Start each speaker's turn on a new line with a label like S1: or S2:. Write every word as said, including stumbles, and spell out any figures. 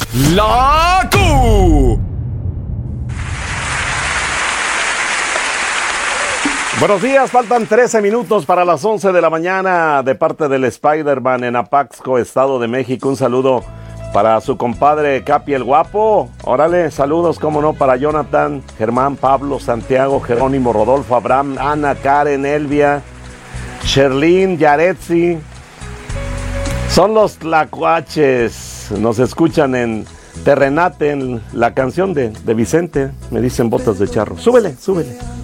S1: La Q. Buenos días, faltan trece minutos para las once de la mañana de parte del Spider-Man en Apaxco, Estado de México. Un saludo para su compadre Capi el Guapo. Órale, saludos, cómo no, para Jonathan, Germán, Pablo, Santiago, Jerónimo, Rodolfo, Abraham, Ana, Karen, Elvia, Sherlyn, Yaretsi. Son los tlacuaches. Nos escuchan en Terrenate, en la canción de, de Vicente. Me dicen botas de charro. Súbele, súbele.